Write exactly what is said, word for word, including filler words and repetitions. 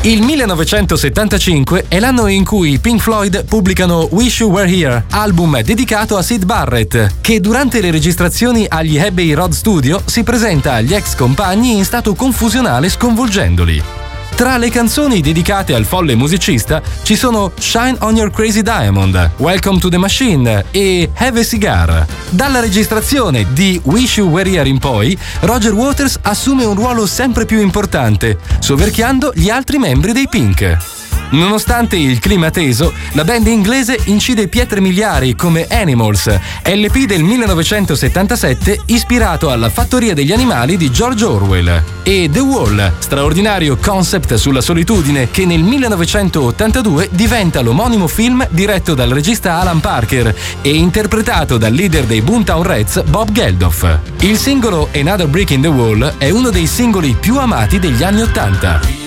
Il millenovecentosettantacinque è l'anno in cui i Pink Floyd pubblicano Wish You Were Here, album dedicato a Syd Barrett, che durante le registrazioni agli Abbey Road Studio si presenta agli ex compagni in stato confusionale sconvolgendoli. Tra le canzoni dedicate al folle musicista ci sono Shine on Your Crazy Diamond, Welcome to the Machine e Have a Cigar. Dalla registrazione di Wish You Were Here in poi, Roger Waters assume un ruolo sempre più importante, soverchiando gli altri membri dei Pink. Nonostante il clima teso, la band inglese incide pietre miliari come Animals, L P del millenovecentosettantasette ispirato alla Fattoria degli animali di George Orwell, e The Wall, straordinario concept sulla solitudine che nel millenovecentottantadue diventa l'omonimo film diretto dal regista Alan Parker e interpretato dal leader dei Boomtown Rats Bob Geldof. Il singolo Another Brick in the Wall è uno dei singoli più amati degli anni Ottanta.